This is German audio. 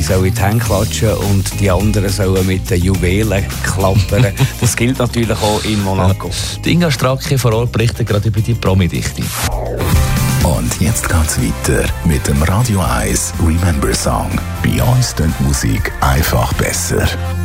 sollen in die Hände klatschen und die anderen sollen mit den Juwelen klappern. Das gilt natürlich auch in Monaco. Die Inga Stracke vor Ort berichtet gerade über die Promi-Dichte. Und jetzt geht's weiter mit dem Radio 1 Remember Song. Bei uns klingt die Musik einfach besser.